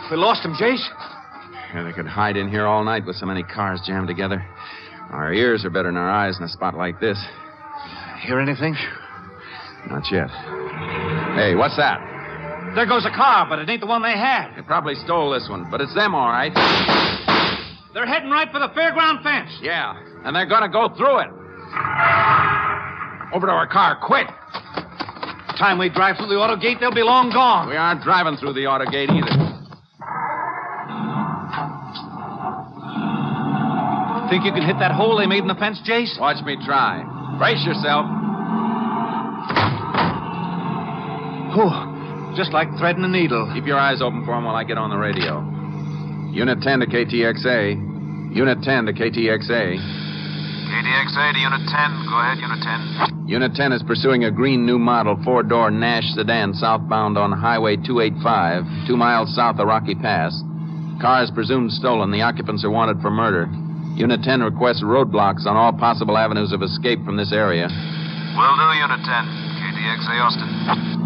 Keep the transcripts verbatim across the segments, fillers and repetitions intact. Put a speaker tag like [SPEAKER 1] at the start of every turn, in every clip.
[SPEAKER 1] We lost him, Jace.
[SPEAKER 2] Yeah, they could hide in here all night with so many cars jammed together. Our ears are better than our eyes in a spot like this.
[SPEAKER 1] Hear anything?
[SPEAKER 2] Not yet. Hey, what's that?
[SPEAKER 1] There goes a car, but it ain't the one they had.
[SPEAKER 2] They probably stole this one, but it's them, all right.
[SPEAKER 1] They're heading right for the fairground fence.
[SPEAKER 2] Yeah, and they're going to go through it. Over to our car, quick.
[SPEAKER 1] Time we drive through the auto gate, they'll be long gone.
[SPEAKER 2] We aren't driving through the auto gate either.
[SPEAKER 1] Think you can hit that hole they made in the fence, Jace?
[SPEAKER 2] Watch me try. Brace yourself.
[SPEAKER 1] Oh, just like threading a needle.
[SPEAKER 2] Keep your eyes open for him while I get on the radio. Unit ten to K T X A. Unit ten to K T X A.
[SPEAKER 3] K T X A to Unit ten. Go ahead, Unit ten.
[SPEAKER 2] Unit ten is pursuing a green new model four-door Nash sedan southbound on Highway two eighty-five, two miles south of Rocky Pass. Car is presumed stolen. The occupants are wanted for murder. Unit ten requests roadblocks on all possible avenues of escape from this area.
[SPEAKER 3] Will do, Unit ten. K T X A Austin.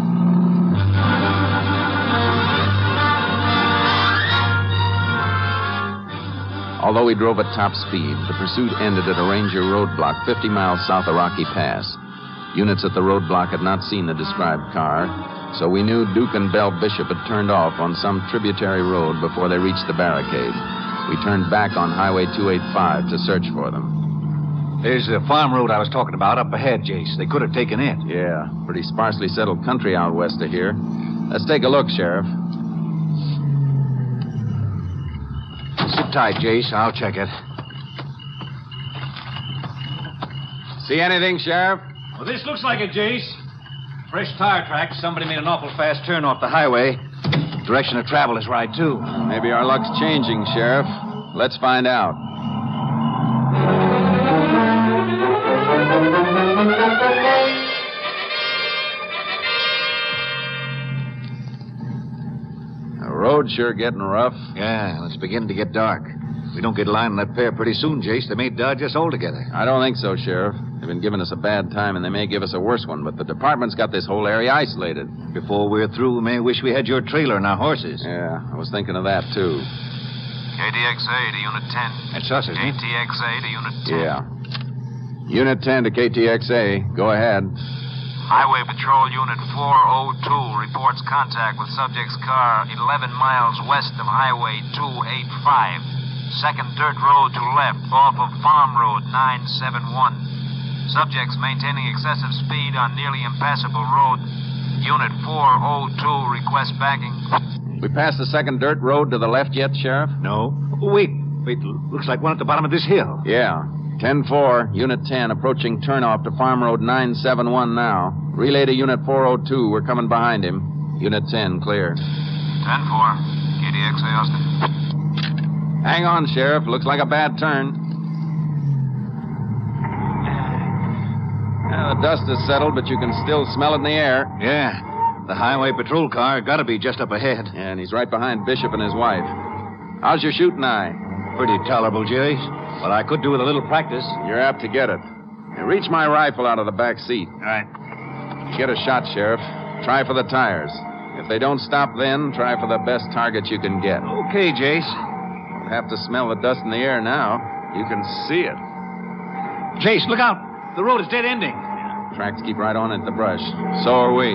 [SPEAKER 2] Although he drove at top speed, the pursuit ended at a Ranger roadblock fifty miles south of Rocky Pass. Units at the roadblock had not seen the described car, so we knew Duke and Bell Bishop had turned off on some tributary road before they reached the barricade. We turned back on Highway two eighty-five to search for them.
[SPEAKER 1] There's the farm road I was talking about up ahead, Jace. They could have taken it.
[SPEAKER 2] Yeah, pretty sparsely settled country out west of here. Let's take a look, Sheriff.
[SPEAKER 1] Sit tight, Jace. I'll check it.
[SPEAKER 2] See anything, Sheriff?
[SPEAKER 1] Well, this looks like it, Jace. Fresh tire tracks. Somebody made an awful fast turn off the highway. Direction of travel is right, too.
[SPEAKER 2] Maybe our luck's changing, Sheriff. Let's find out. The road's sure getting rough.
[SPEAKER 1] Yeah, and it's beginning to get dark. If we don't get a line on that pair pretty soon, Jace, they may dodge us altogether.
[SPEAKER 2] I don't think so, Sheriff. They've been giving us a bad time, and they may give us a worse one, but the department's got this whole area isolated.
[SPEAKER 1] Before we're through, we may wish we had your trailer and our horses.
[SPEAKER 2] Yeah, I was thinking of that, too.
[SPEAKER 3] K T X A to Unit ten.
[SPEAKER 1] That's us, isn't it?
[SPEAKER 3] K T X A to Unit ten.
[SPEAKER 2] Yeah. Unit ten to K T X A. Go ahead.
[SPEAKER 3] Highway Patrol Unit four oh two reports contact with subject's car eleven miles west of Highway two eighty-five. Second dirt road to left off of Farm Road nine seventy-one. Subjects maintaining excessive speed on nearly impassable road. Unit four oh two requests backing.
[SPEAKER 2] We passed the second dirt road to the left yet, Sheriff?
[SPEAKER 1] No. Oh, wait. Wait, looks like one at the bottom of this hill.
[SPEAKER 2] Yeah. ten four, Unit ten, approaching turnoff to Farm Road nine seventy-one now. Relay to Unit four oh two. We're coming behind him. Unit ten, clear.
[SPEAKER 3] ten four, K T X A Austin.
[SPEAKER 2] Hang on, Sheriff. Looks like a bad turn. Yeah, the dust has settled, but you can still smell it in the air.
[SPEAKER 1] Yeah. The highway patrol car got to be just up ahead.
[SPEAKER 2] Yeah, and he's right behind Bishop and his wife. How's your shooting eye?
[SPEAKER 1] Pretty tolerable, Jace. But I could do with a little practice.
[SPEAKER 2] You're apt to get it. Now, reach my rifle out of the back seat.
[SPEAKER 1] All right.
[SPEAKER 2] Get a shot, Sheriff. Try for the tires. If they don't stop then, try for the best target you can get.
[SPEAKER 1] Okay, Jace.
[SPEAKER 2] You'll have to smell the dust in the air now. You can see it.
[SPEAKER 1] Jace, look out. The road is dead ending.
[SPEAKER 2] Tracks keep right on at the brush. So are we.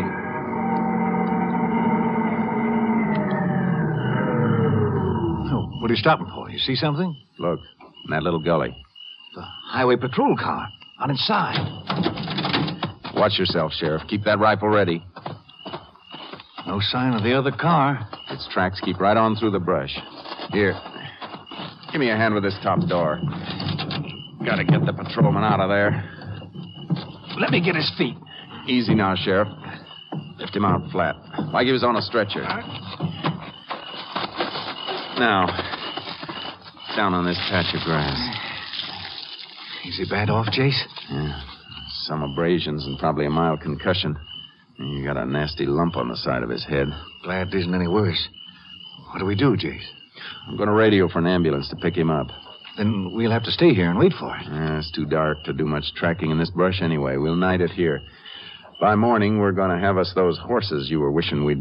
[SPEAKER 1] Oh, what are you stopping for? You see something?
[SPEAKER 2] Look, in that little gully.
[SPEAKER 1] The highway patrol car. On its side.
[SPEAKER 2] Watch yourself, Sheriff. Keep that rifle ready.
[SPEAKER 1] No sign of the other car.
[SPEAKER 2] Its tracks keep right on through the brush. Here. Give me a hand with this top door. Gotta get the patrolman out of there.
[SPEAKER 1] Let me get his feet.
[SPEAKER 2] Easy now, Sheriff. Lift him out flat. Like he was on a stretcher. Now, down on this patch of grass.
[SPEAKER 1] Is he bad off, Jace?
[SPEAKER 2] Yeah. Some abrasions and probably a mild concussion. He got a nasty lump on the side of his head.
[SPEAKER 1] Glad it isn't any worse. What do we do, Jace?
[SPEAKER 2] I'm going to radio for an ambulance to pick him up.
[SPEAKER 1] Then we'll have to stay here and wait for it.
[SPEAKER 2] Yeah, it's too dark to do much tracking in this brush anyway. We'll night it here. By morning, we're going to have us those horses you were wishing we'd